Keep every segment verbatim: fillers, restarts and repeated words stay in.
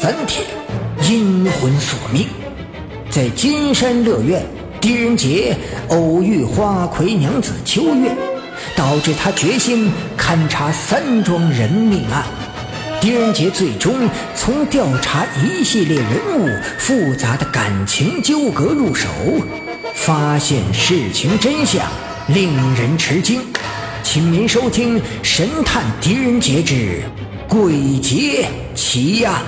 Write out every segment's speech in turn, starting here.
三天，阴魂索命。在金山乐苑，狄仁杰偶遇花魁娘子秋月，导致他决心勘察三桩人命案。狄仁杰最终从调查一系列人物复杂的感情纠葛入手，发现事情真相，令人吃惊。请您收听《神探狄仁杰之鬼节奇案》。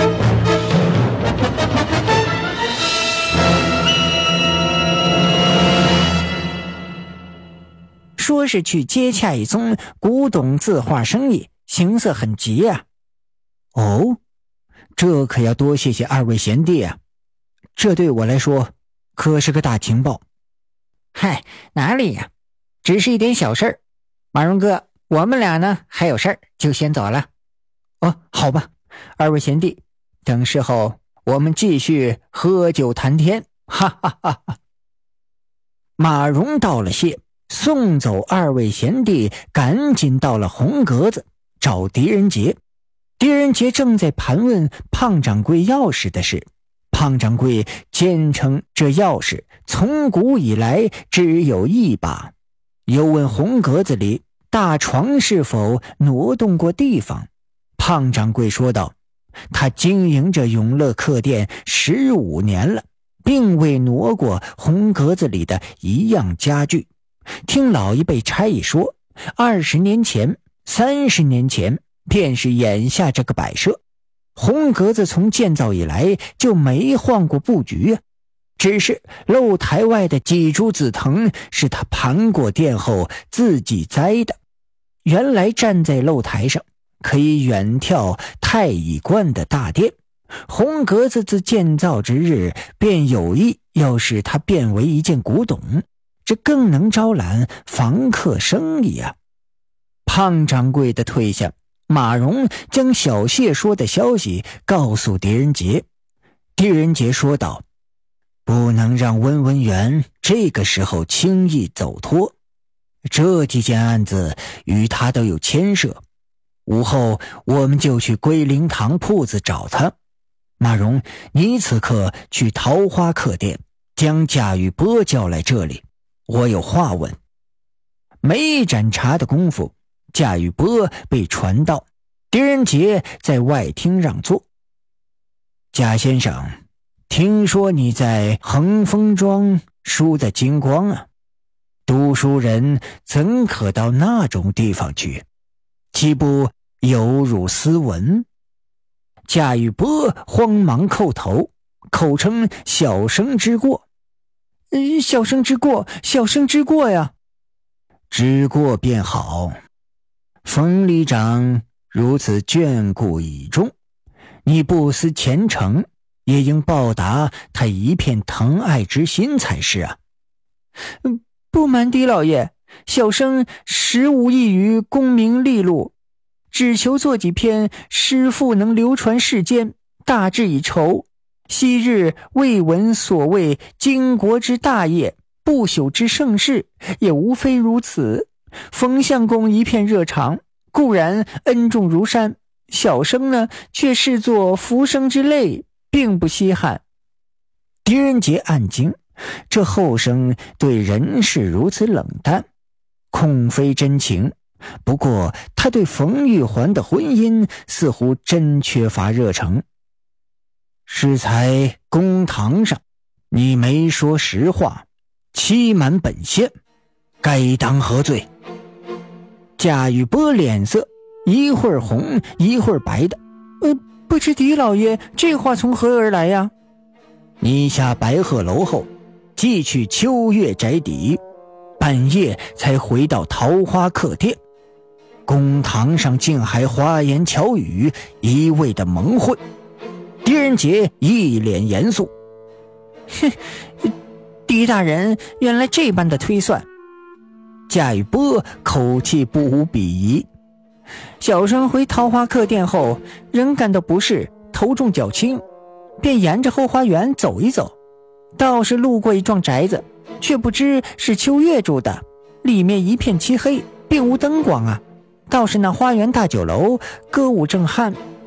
说是去接洽一宗古董字画生意，形色很急啊。哦，这可要多谢谢二位贤弟啊，这对我来说可是个大情报。嗨，哪里呀、啊，只是一点小事儿。马荣哥，我们俩呢还有事儿，就先走了。哦，好吧，二位贤弟，等事后我们继续喝酒谈天，哈哈哈哈。马荣道了谢，送走二位贤弟，赶紧到了红格子找狄仁杰。狄仁杰正在盘问胖掌柜钥匙的事，胖掌柜坚称这钥匙从古以来只有一把，又问红格子里大床是否挪动过地方。胖掌柜说道，他经营着永乐客店十五年了，并未挪过红格子里的一样家具。听老一辈差役说，二十年前三十年前便是眼下这个摆设。红格子从建造以来就没换过布局啊，只是露台外的几株紫藤是他盘过店后自己栽的。原来站在露台上可以远眺太乙观的大殿，红格子自建造之日便有意要使它变为一件古董，这更能招揽房客生意啊。胖掌柜的退下，马荣将小谢说的消息告诉狄仁杰。狄仁杰说道，不能让温文元这个时候轻易走脱，这几件案子与他都有牵涉。午后我们就去归灵堂铺子找他。马荣，你此刻去桃花客店，将贾雨波叫来这里，我有话问。没一盏茶的功夫，贾雨波被传到，狄仁杰在外厅让座。贾先生，听说你在恒丰庄输得精光啊，读书人怎可到那种地方去？岂不有辱斯文？贾雨波慌忙叩头，口称小生之过。呃，小生之过，小生之过呀。知过便好。冯里长如此眷顾倚重，你不思前程，也应报答他一片疼爱之心才是啊。不瞒狄老爷，小生实无异于功名利禄，只求做几篇诗赋能流传世间，大志已酬。昔日未闻所谓经国之大业，不朽之盛世，也无非如此。冯相公一片热肠，固然恩重如山，小生呢却视作浮生之泪，并不稀罕。狄仁杰暗惊，这后生对人事如此冷淡，恐非真情。不过他对冯玉环的婚姻似乎真缺乏热诚。适才公堂上你没说实话，欺瞒本县，该当何罪？贾雨波脸色一会儿红一会儿白的，呃，不知狄老爷这话从何而来呀？你下白鹤楼后，即去秋月宅邸，半夜才回到桃花客店，公堂上竟还花言巧语，一味的蒙混。狄仁杰一脸严肃，哼，狄大人原来这般的推算。贾雨波口气不无鄙夷，小生回桃花客店后，仍感到不适，头重脚轻，便沿着后花园走一走，倒是路过一幢宅子，却不知是秋月住的，里面一片漆黑，并无灯光啊。倒是那花园大酒楼歌舞正酣，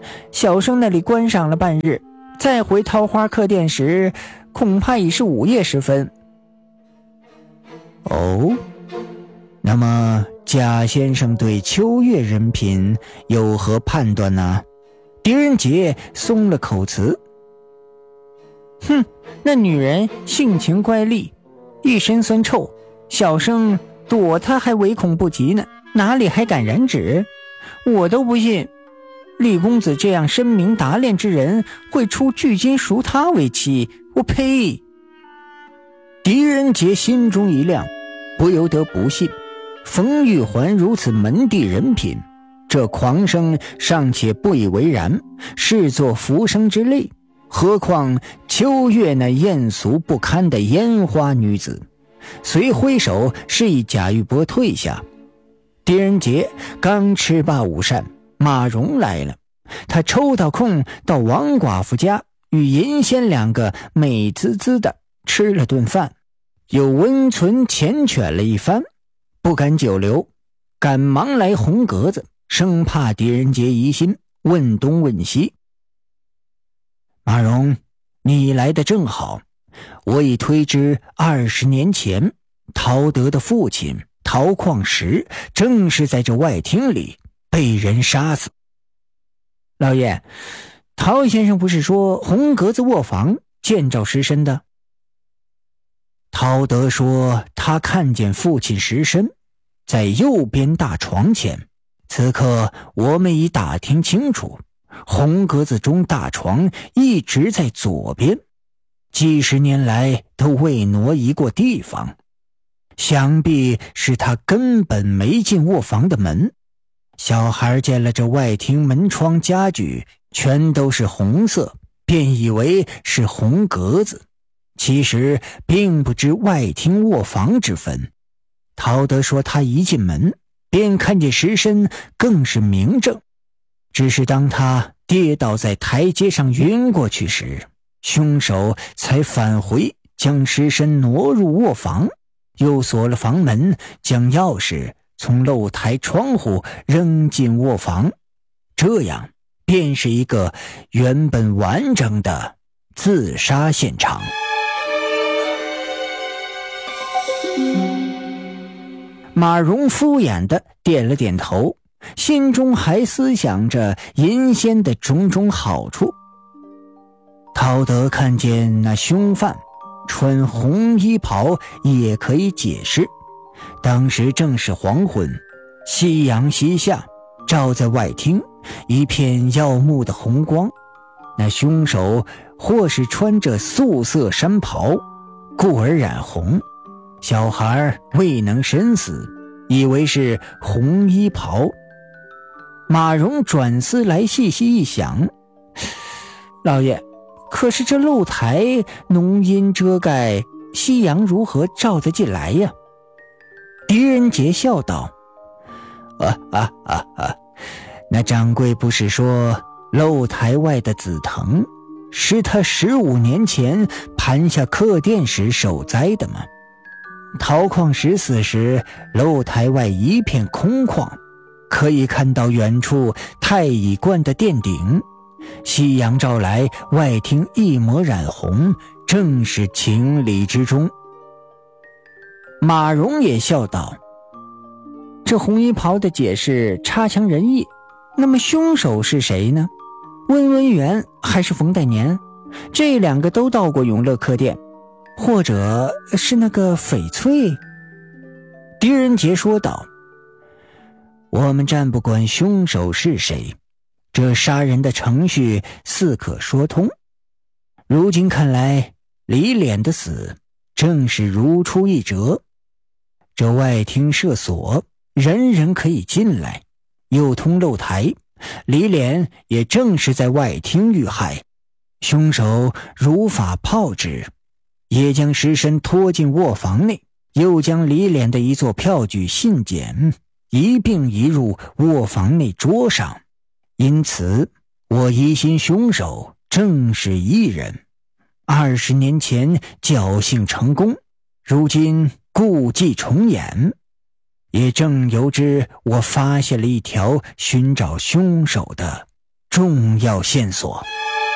小生那里观赏了半日，再回桃花客店时，恐怕已是午夜时分。 哦，那么贾先生对秋月人品有何判断呢？狄仁杰松了口词。 哼，那女人性情乖戾，一身酸臭，小生躲她还唯恐不及呢，哪里还敢染指？我都不信李公子这样深明达练之人会出巨金赎她为妻，我呸！ 狄仁杰心中一亮，不由得不信，冯玉环如此门第人品，这狂生尚且不以为然，视作浮生之类，何况秋月那艳俗不堪的烟花女子。遂挥手示意贾玉波退下。狄仁杰刚吃罢午膳，马蓉来了，他抽到空到王寡妇家，与银仙两个美滋滋的吃了顿饭，又温存缱绻了一番，不敢久留，赶忙来红格子，生怕狄仁杰疑心，问东问西。马蓉，你来得正好，我已推知二十年前陶德的父亲陶矿石正是在这外厅里被人杀死。 老爷，陶先生不是说红格子卧房见着尸身的？ 陶德说他看见父亲尸身在右边大床前，此刻我们已打听清楚，红格子中大床一直在左边，几十年来都未挪移过地方，想必是他根本没进卧房的门。小孩见了这外厅门窗家具全都是红色，便以为是红格子，其实并不知外厅卧房之分。陶德说他一进门便看见尸身，更是明证。只是当他跌倒在台阶上晕过去时，凶手才返回将尸身挪入卧房，又锁了房门，将钥匙从露台窗户扔进卧房，这样便是一个原本完整的自杀现场。 马蓉敷衍地点了点头，心中还思想着银仙的种种好处。 陶德看见那凶犯穿红衣袍也可以解释，当时正是黄昏，夕阳西下，照在外厅一片耀目的红光，那凶手或是穿着素色衫袍，故而染红。小孩未能深思，以为是红衣袍。 马蓉转思来细细一想，老爷，可是这露台浓阴遮盖，夕阳如何照得进来呀？ 狄仁杰笑道：啊啊啊啊！那掌柜不是说露台外的紫藤是他十五年前盘下客店时受灾的吗？陶矿石死时，露台外一片空旷，可以看到远处太乙观的殿顶，夕阳照来，外厅一抹染红，正是情理之中。 马蓉也笑道：这红衣袍的解释差强人意，那么凶手是谁呢？温文元还是冯代年？这两个都到过永乐客店，或者是那个翡翠？ 狄仁杰说道：我们暂不管凶手是谁，这杀人的程序似可说通。如今看来，李脸的死正是如出一辙。这外厅设锁，人人可以进来，又通露台，李脸也正是在外厅遇害，凶手如法炮制，也将尸身拖进卧房内，又将李脸的一座票据信笺一并移入卧房内桌上。因此我疑心凶手正是一人，二十年前侥幸成功，如今故伎重演。也正由之我发现了一条寻找凶手的重要线索。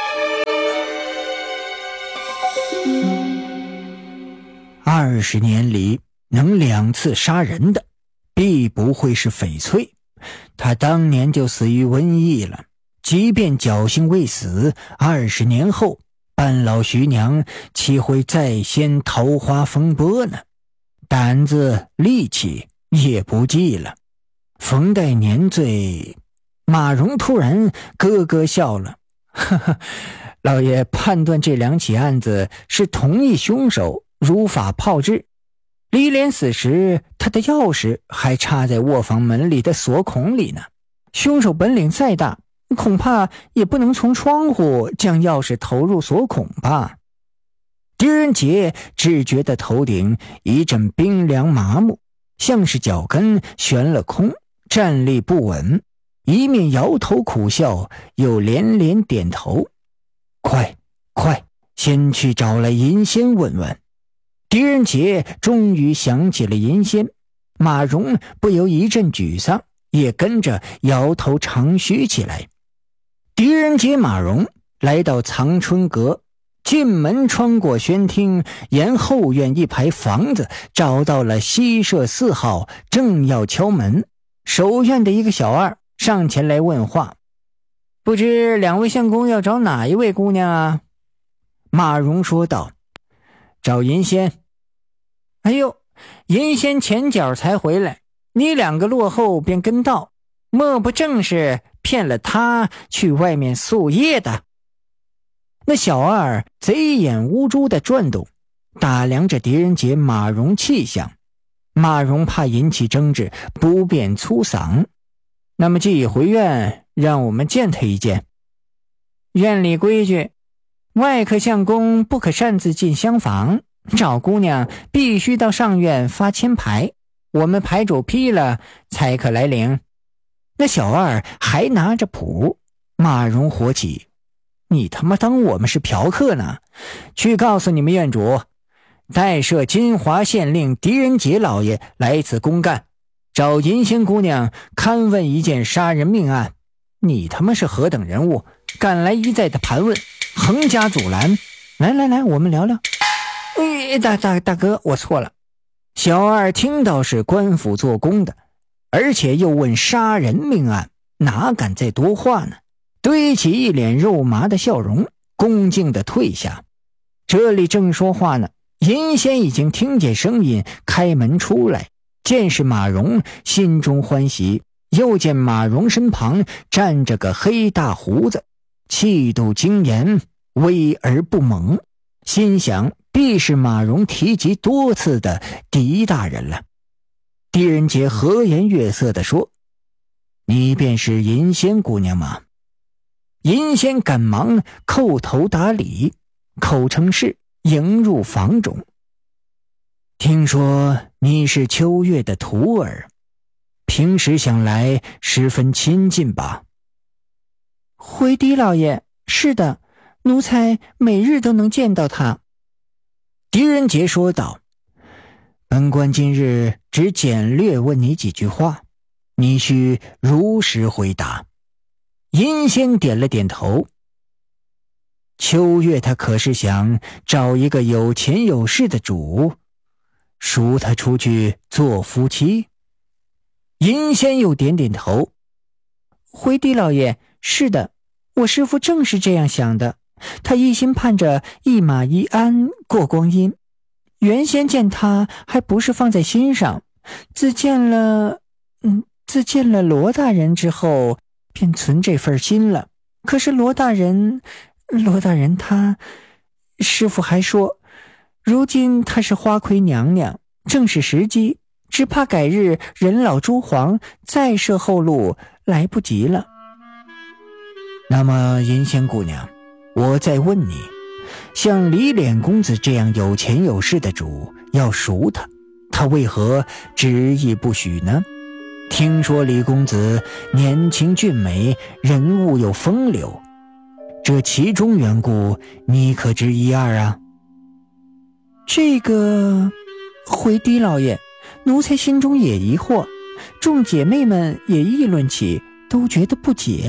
二十年里能两次杀人的，必不会是翡翠。他当年就死于瘟疫了，即便侥幸未死，二十年后半老徐娘岂会再掀桃花风波呢？胆子力气也不济了。冯代年罪，马蓉突然咯咯笑了。呵呵，老爷判断这两起案子是同一凶手，如法炮制。李莲死时，他的钥匙还插在卧房门里的锁孔里呢。凶手本领再大，恐怕也不能从窗户将钥匙投入锁孔吧。狄仁杰只觉得头顶一阵冰凉麻木，像是脚跟悬了空，站立不稳，一面摇头苦笑，又连连点头。快快，先去找来银仙问问。狄仁杰终于想起了银仙，马蓉不由一阵沮丧，也跟着摇头长吁起来。狄仁杰马蓉来到藏春阁，进门穿过轩厅，沿后院一排房子找到了西舍四号，正要敲门，守院的一个小二上前来问话：不知两位相公要找哪一位姑娘啊？马蓉说道：找银仙。哎呦，银仙前脚才回来，你两个落后便跟到，莫不正是骗了他去外面宿夜的？那小二贼眼乌珠地转动，打量着狄仁杰马蓉气象。马蓉怕引起争执，不便粗嗓：那么既已回院，让我们见他一见。院里规矩，外客相公不可擅自进厢房，找姑娘必须到上院发签牌，我们牌主批了才可来领。那小二还拿着谱。马蓉火起：你他妈当我们是嫖客呢？去告诉你们院主，代设金华县令狄仁杰老爷来此公干，找银仙姑娘勘问一件杀人命案。你他妈是何等人物，敢来一再的盘问，横加阻拦？来来来，我们聊聊。哎，大大大哥，我错了。小二听到是官府做工的，而且又问杀人命案，哪敢再多话呢？堆起一脸肉麻的笑容，恭敬地退下。这里正说话呢，银仙已经听见声音，开门出来，见是马蓉，心中欢喜，又见马蓉身旁站着个黑大胡子，气度惊严，威而不猛，心想必是马蓉提及多次的狄大人了。狄仁杰和颜悦色地说：你便是银仙姑娘吗？银仙赶忙叩头打礼，口称是，迎入房中。听说你是秋月的徒儿，平时想来十分亲近吧？回狄老爷，是的，奴才每日都能见到他。狄仁杰说道：本官今日只简略问你几句话，你需如实回答。银仙点了点头。秋月他可是想找一个有钱有势的主，赎他出去做夫妻？银仙又点点头。回狄老爷，是的，我师父正是这样想的，他一心盼着一马一鞍过光阴，原先见他还不是放在心上，自见了嗯，自见了罗大人之后便存这份心了。可是罗大人罗大人他师父还说，如今他是花魁娘娘，正是时机，只怕改日人老珠黄，再设后路来不及了。那么银仙姑娘，我再问你，像李脸公子这样有钱有势的主要赎他，他为何执意不许呢？听说李公子年轻俊美，人物又风流，这其中缘故你可知一二啊？这个回狄老爷，奴才心中也疑惑，众姐妹们也议论起，都觉得不解。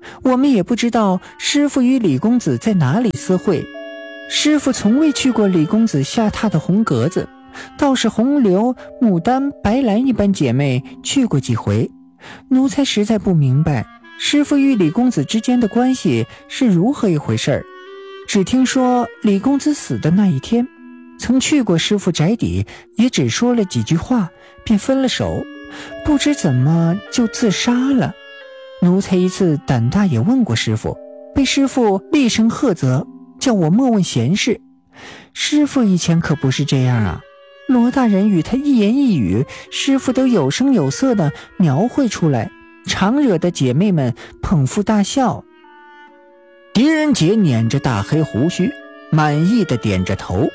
我们也不知道师傅与李公子在哪里私会。师傅从未去过李公子下榻的红格子，倒是红柳、牡丹、白兰一般姐妹去过几回。奴才实在不明白师傅与李公子之间的关系是如何一回事儿。只听说李公子死的那一天，曾去过师傅宅邸，也只说了几句话便分了手，不知怎么就自杀了。奴才一次胆大也问过师傅，被师傅厉声喝责，叫我莫问闲事。师傅以前可不是这样啊，罗大人与他一言一语，师傅都有声有色地描绘出来，常惹得姐妹们捧腹大笑。狄仁杰捻着大黑胡须，满意地点着头。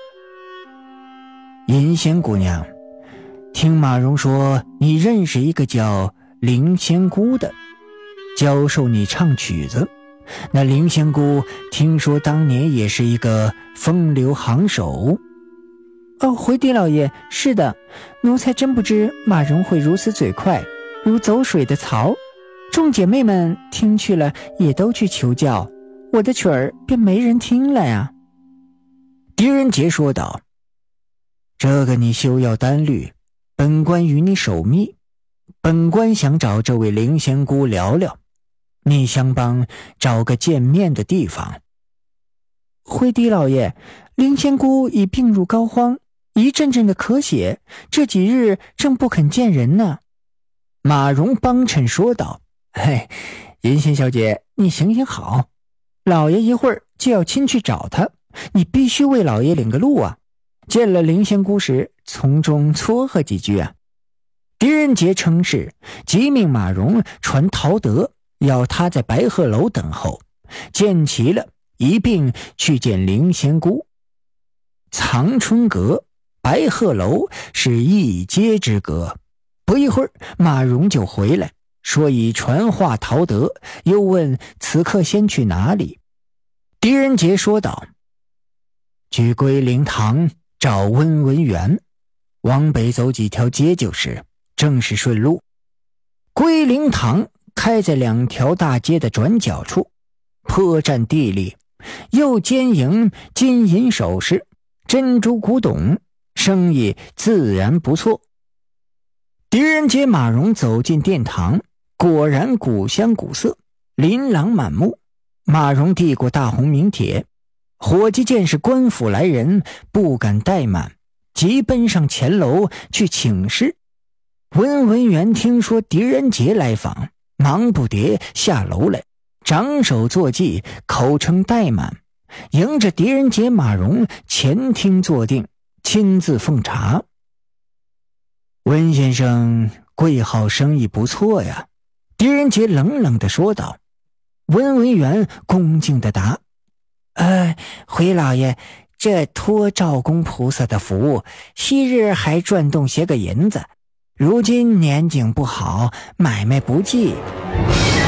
银仙姑娘，听马蓉说你认识一个叫灵仙姑的，教授你唱曲子。那灵仙姑听说当年也是一个风流行手。哦，回狄老爷，是的，奴才真不知马蓉会如此嘴快，如走水的槽。众姐妹们听去了也都去求教，我的曲儿便没人听了呀。狄仁杰说道，这个你休要单虑，本官与你守密。本官想找这位灵仙姑聊聊，你相帮找个见面的地方。回狄老爷，灵仙姑已病入膏肓，一阵阵的咳血，这几日正不肯见人呢。马蓉帮衬说道，嘿，银仙小姐，你行行好，老爷一会儿就要亲去找他，你必须为老爷领个路啊。见了灵仙姑时，从中撮合几句啊。狄仁杰称是，即命马蓉传陶德，要他在白鹤楼等候，见齐了一并去见灵仙姑。藏春阁、白鹤楼是一街之隔，不一会儿马蓉就回来，说已传话陶德，又问此刻先去哪里。狄仁杰说道，去归灵堂找温文元，往北走几条街就是，正是顺路。归灵堂开在两条大街的转角处，颇占地利，又兼营金银首饰、珍珠古董，生意自然不错。狄仁杰马蓉走进殿堂，果然古香古色，琳琅满目。马蓉递过大红名帖，伙计见是官府来人，不敢怠慢，急奔上前楼去请示。温文元听说狄仁杰来访，忙不迭下楼来，掌手作记，口称怠慢，迎着狄仁杰马蓉前厅坐定，亲自奉茶。温先生贵号生意不错呀，狄仁杰冷冷地说道。温文元恭敬地答，呃，回老爷，这托赵公菩萨的福，昔日还赚动些个银子，如今年景不好，买卖不济。